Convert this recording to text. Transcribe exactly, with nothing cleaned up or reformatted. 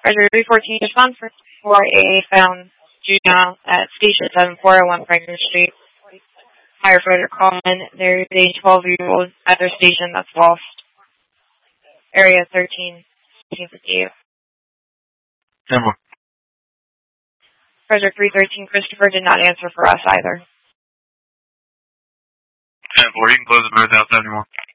Roger, three fourteen, respond for four A found juvenile at Station seven, four oh one Franklin Street. Firefighter calling. There's a twelve-year-old at their station that's lost. Area thirteen, fifteen fifty-eight. ten more. Roger, three thirteen, Christopher did not answer for us either. ten four, you can close the bird outside anymore.